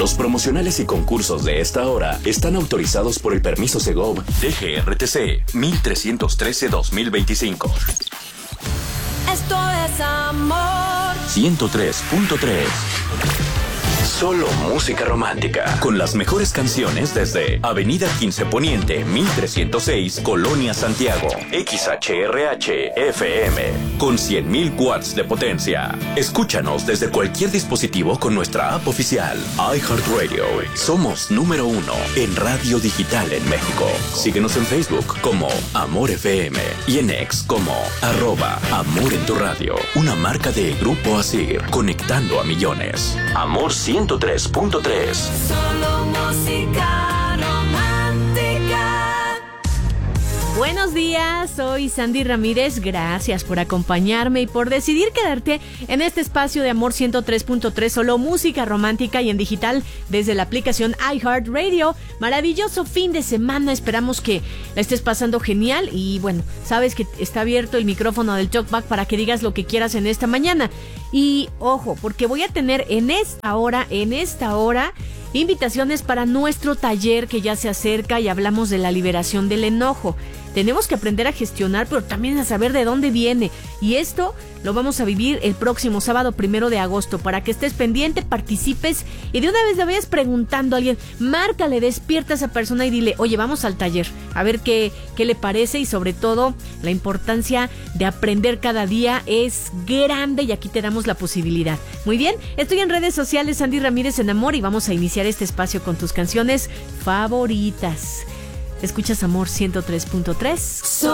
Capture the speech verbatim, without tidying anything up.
Los promocionales y concursos de esta hora están autorizados por el permiso Segov D G R T C mil trescientos trece guión dos mil veinticinco. Esto es amor. ciento tres punto tres. Solo música romántica, con las mejores canciones desde Avenida quince Poniente, mil trescientos seis, Colonia Santiago, X H R H F M, con cien mil watts de potencia. Escúchanos desde cualquier dispositivo con nuestra app oficial, iHeartRadio. Somos número uno en radio digital en México. Síguenos en Facebook como Amor F M y en X como arroba Amor en tu radio, una marca de Grupo Asir, conectando a millones. Amor ciento tres punto tres. Solo música romántica. Buenos días, soy Sandy Ramírez. Gracias por acompañarme y por decidir quedarte en este espacio de Amor ciento tres punto tres, solo música romántica y en digital desde la aplicación iHeartRadio. Maravilloso fin de semana, esperamos que la estés pasando genial y bueno, sabes que está abierto el micrófono del Talkback para que digas lo que quieras en esta mañana. Y ojo, porque voy a tener en esta hora, en esta hora, invitaciones para nuestro taller que ya se acerca y hablamos de la liberación del enojo. Tenemos que aprender a gestionar, pero también a saber de dónde viene. Y esto lo vamos a vivir el próximo sábado primero de agosto. Para que estés pendiente, participes y de una vez le vayas preguntando a alguien. Márcale, despierta a esa persona y dile, oye, vamos al taller. A ver qué, qué le parece y sobre todo la importancia de aprender cada día es grande y aquí te damos la posibilidad. Muy bien, estoy en redes sociales Sandy Ramírez en Amor y vamos a iniciar este espacio con tus canciones favoritas. ¿Escuchas Amor ciento tres punto tres?